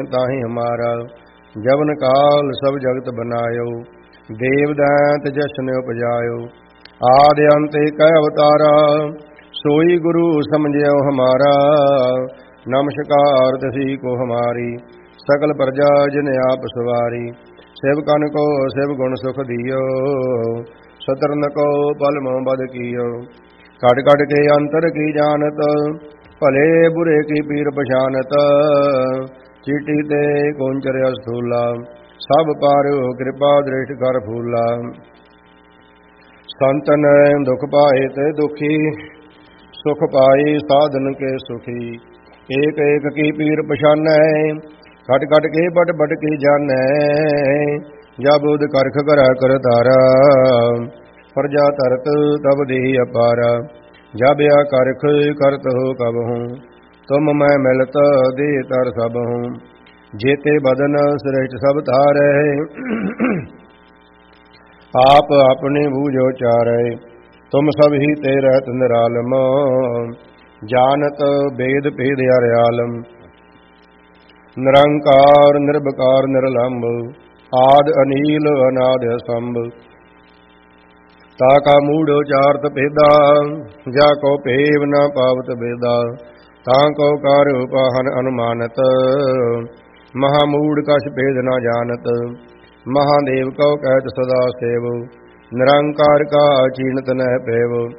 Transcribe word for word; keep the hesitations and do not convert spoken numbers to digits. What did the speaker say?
ताहि हमारा। जवन काल सब जगत बनायो, देव दैत जशन उपजायो। आदि अंत एक अवतारा, सोई गुरु समझियो हमारा। नमस्कार तसी को हमारी, सकल प्रजा जिन आप सवारी। सेवकन को शिव गुण सुख दियो, सतरन को पल मोह बद कियो। कट कट के अंतर की जानत, भले बुरे की पीर पछानत। चीटी ते कोंचर अस्थूला, सब पार कृपा दृष्टि कर फूला। संतन दुख पाए ते दुखी, सुख पाई साधन के सुखी। एक एक की पीर पछानै, खट खट के बट बट की जानै। जब उद करख कर कर तारा, प्रजा तरत तब देहि अपारा। जब या करख करत हो कब हूँ, तुम मैं मिलत दे तर सब हूँ। जेते बदन श्रेष्ठ सब तारै, आप अपने बूझो चारै। तुम सब ही ते रहत निरालम, जानत वेद भेद अर्यालम। निरंकार निर्विकार निर्लंब, आद अनील अनाद असंभ। ताका मूढ़ उचारत भेदा, जाको पेव न पावत बेदा। ताको कार्य उपाहन अनुमानत, महामूढ़ कछ भेद न जानत। महादेव को कहत सदा सेव, निरंकार का चीनत न पेव।